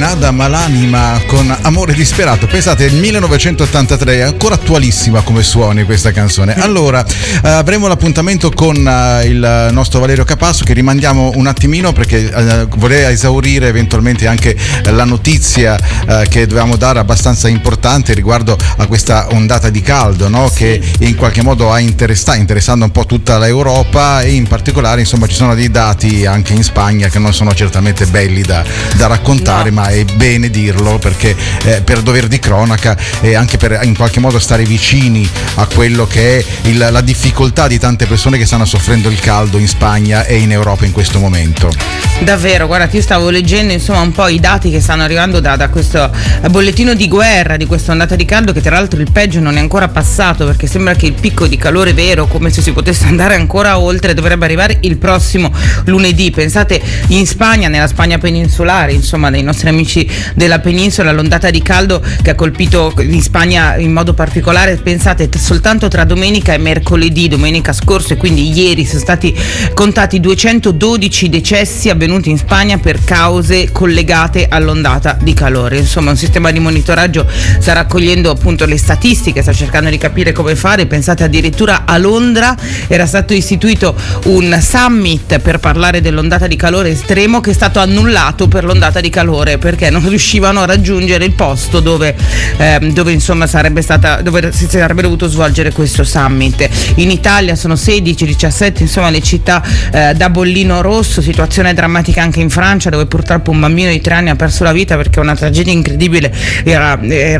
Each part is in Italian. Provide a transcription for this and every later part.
Nada Malanima con Amore disperato. Pensate, il 1983 è ancora attualissima come suoni questa canzone. Allora, avremo l'appuntamento con il nostro Valerio Capasso, che rimandiamo un attimino perché vorrei esaurire eventualmente anche la notizia che dovevamo dare, abbastanza importante, riguardo a questa ondata di caldo, no? Sì. Che in qualche modo sta interessando un po' tutta l'Europa, e in particolare insomma ci sono dei dati anche in Spagna che non sono certamente belli da raccontare, no. Ma è bene dirlo perché per dover di cronaca e anche per in qualche modo stare vicini a quello che è la difficoltà di tante persone che stanno soffrendo il caldo in Spagna e in Europa in questo momento. Davvero, guarda, io stavo leggendo insomma un po' i dati che stanno arrivando da questo bollettino di guerra di questa ondata di caldo, che tra l'altro il peggio non è ancora passato, perché sembra che il picco di calore vero, come se si potesse andare ancora oltre, dovrebbe arrivare il prossimo lunedì. Pensate, in Spagna, nella Spagna peninsulare, insomma dei nostri amici della penisola, l'ondata di caldo che ha colpito in Spagna in modo particolare, pensate, soltanto tra domenica e mercoledì, domenica scorsa e quindi ieri, sono stati contati 212 decessi avvenuti in Spagna per cause collegate all'ondata di calore. Insomma, un sistema di monitoraggio sta raccogliendo appunto le statistiche, sta cercando di capire come fare. Pensate, addirittura a Londra era stato istituito un summit per parlare dell'ondata di calore estremo, che è stato annullato per l'ondata di calore perché non riuscivano a raggiungere il posto dove insomma dove si sarebbe dovuto svolgere questo summit. In Italia sono 16-17 insomma le città da bollino rosso, situazione drammatica anche in Francia, dove purtroppo un bambino di 3 anni ha perso la vita perché una tragedia incredibile. Era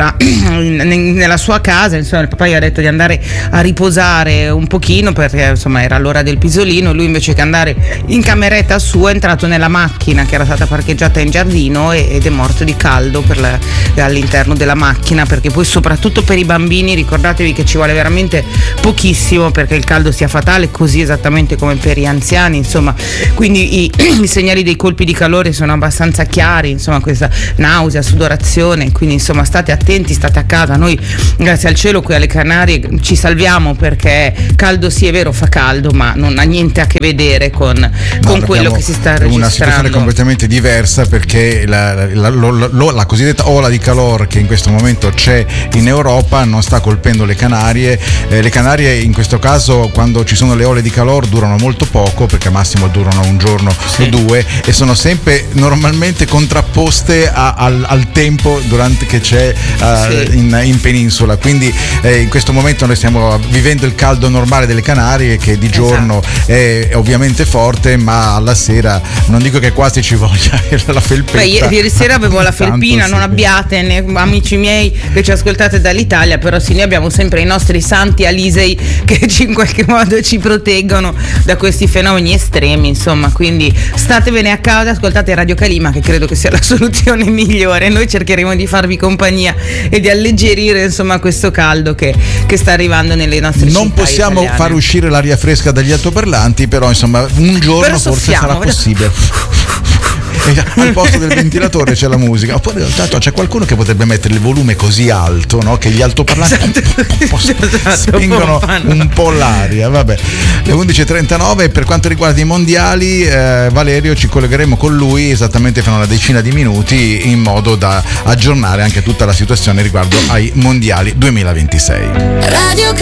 nella sua casa, insomma il papà gli ha detto di andare a riposare un pochino perché insomma era l'ora del pisolino, e lui invece che andare in cameretta sua è entrato nella macchina che era stata parcheggiata in giardino ed è morto di caldo all'interno della macchina, perché poi soprattutto per i bambini ricordatevi che ci vuole veramente pochissimo perché il caldo sia fatale, così esattamente come per gli anziani, insomma. Quindi i segnali dei colpi di calore sono abbastanza chiari, insomma, questa nausea, sudorazione, quindi insomma state attenti, state a casa. Noi grazie al cielo qui alle Canarie ci salviamo perché caldo sì è vero, fa caldo, ma non ha niente a che vedere con quello che si sta registrando. Una situazione completamente diversa, perché la cosiddetta ola di calore che in questo momento c'è in Europa non sta colpendo le Canarie. Le Canarie in questo caso, quando ci sono le ole di calore, durano molto poco, perché al massimo durano un giorno o due, e sono sempre normalmente contrapposte al tempo durante che c'è in penisola. Quindi in questo momento noi stiamo vivendo il caldo normale delle Canarie, che di giorno è ovviamente forte, ma alla sera non dico che quasi ci voglia la felpetta. Ieri sera avevo la felpina, non abbiate, amici miei che ci ascoltate dall'Italia, però sì, noi abbiamo sempre i nostri santi Alisei che in qualche modo ci proteggono da questi fenomeni estremi, insomma. Quindi state bene a casa, ascoltate Radio Calima, che credo che sia la soluzione migliore. Noi cercheremo di farvi compagnia e di alleggerire insomma questo caldo che sta arrivando nelle nostre città. Non possiamo italiane. far uscire l'aria fresca dagli altoparlanti, però insomma un giorno forse sarà possibile. Al posto del ventilatore c'è la musica. Oppure tanto c'è qualcuno che potrebbe mettere il volume così alto, no? Che gli altoparlanti spingono un po' l'aria. Vabbè, le 11:39. Per quanto riguarda i mondiali, Valerio, ci collegheremo con lui esattamente fra una decina di minuti, in modo da aggiornare anche tutta la situazione riguardo ai mondiali 2026. Radio